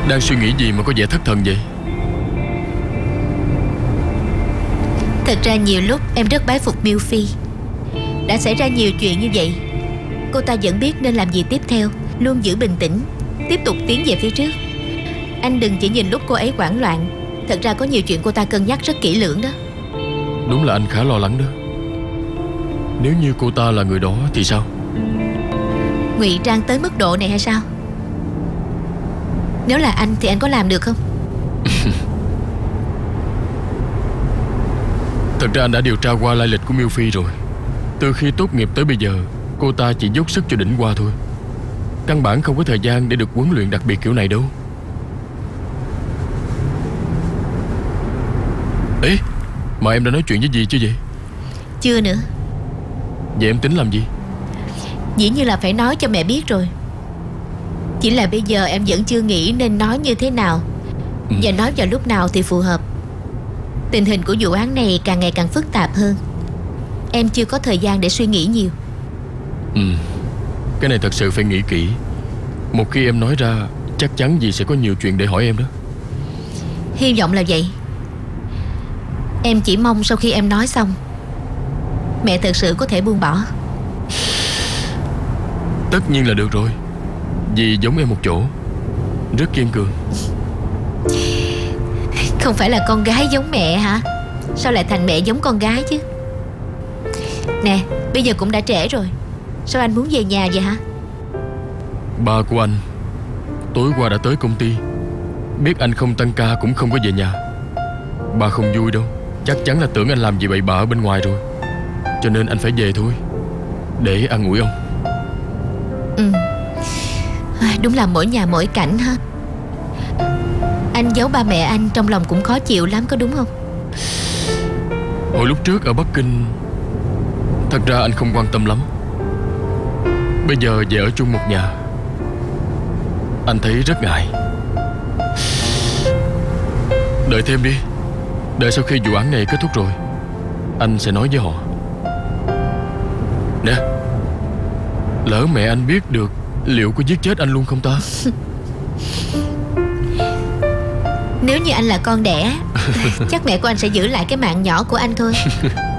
Đang suy nghĩ gì mà có vẻ thất thần vậy? Thật ra nhiều lúc em rất bái phục Miêu Phi. Đã xảy ra nhiều chuyện như vậy, cô ta vẫn biết nên làm gì tiếp theo, luôn giữ bình tĩnh, tiếp tục tiến về phía trước. Anh đừng chỉ nhìn lúc cô ấy hoảng loạn. Thật ra có nhiều chuyện cô ta cân nhắc rất kỹ lưỡng đó. Đúng là anh khá lo lắng đó. Nếu như cô ta là người đó thì sao? Ngụy trang tới mức độ này hay sao? Nếu là anh thì anh có làm được không? Thật ra anh đã điều tra qua lai lịch của Miêu Phi rồi. Từ khi tốt nghiệp tới bây giờ, cô ta chỉ dốc sức cho đỉnh qua thôi. Căn bản không có thời gian để được huấn luyện đặc biệt kiểu này đâu. Ê, mà em đã nói chuyện với dì chưa vậy? Chưa nữa. Vậy em tính làm gì? Dĩ nhiên là phải nói cho mẹ biết rồi. Chỉ là bây giờ em vẫn chưa nghĩ nên nói như thế nào và nói vào lúc nào thì phù hợp. Tình hình của vụ án này càng ngày càng phức tạp hơn. Em chưa có thời gian để suy nghĩ nhiều. Cái này thật sự phải nghĩ kỹ. Một khi em nói ra, chắc chắn dì sẽ có nhiều chuyện để hỏi em đó. Hy vọng là vậy. Em chỉ mong sau khi em nói xong, mẹ thật sự có thể buông bỏ. Tất nhiên là được rồi. Dì giống em một chỗ, rất kiên cường. Không phải là con gái giống mẹ hả? Sao lại thành mẹ giống con gái chứ? Nè, bây giờ cũng đã trễ rồi. Sao anh muốn về nhà vậy hả? Ba của anh tối qua đã tới công ty, biết anh không tăng ca cũng không có về nhà. Ba không vui đâu. Chắc chắn là tưởng anh làm gì bậy bạ ở bên ngoài rồi, cho nên anh phải về thôi, để an ủi ông. Đúng là mỗi nhà mỗi cảnh ha. Anh giấu ba mẹ anh trong lòng cũng khó chịu lắm, có đúng không? Hồi lúc trước ở Bắc Kinh, thật ra anh không quan tâm lắm. Bây giờ về ở chung một nhà, anh thấy rất ngại. Đợi thêm đi. Đợi sau khi vụ án này kết thúc rồi, anh sẽ nói với họ. Nè, lỡ mẹ anh biết được, liệu có giết chết anh luôn không ta? Nếu như anh là con đẻ, chắc mẹ của anh sẽ giữ lại cái mạng nhỏ của anh thôi.